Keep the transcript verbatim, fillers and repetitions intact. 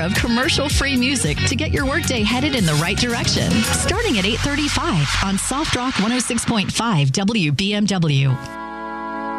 of commercial-free music to get your workday headed in the right direction. Starting at eight thirty-five on Soft Rock one oh six point five W B M W.